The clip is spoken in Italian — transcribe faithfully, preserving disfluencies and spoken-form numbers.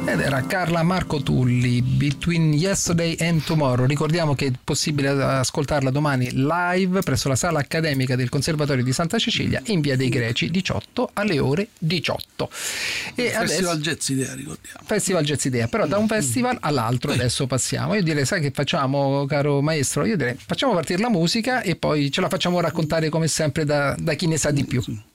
Ed era Carla Marco Tulli, Between Yesterday and Tomorrow. Ricordiamo che è possibile ascoltarla domani live presso la sala accademica del Conservatorio di Santa Cecilia in via dei Greci diciotto alle ore diciotto. E Festival adesso, Jazz Idea, ricordiamo. Festival Jazz Idea, però da un festival all'altro adesso passiamo. Io direi, sai che facciamo, caro maestro? Io direi facciamo partire la musica e poi ce la facciamo raccontare come sempre da, da chi ne sa di più.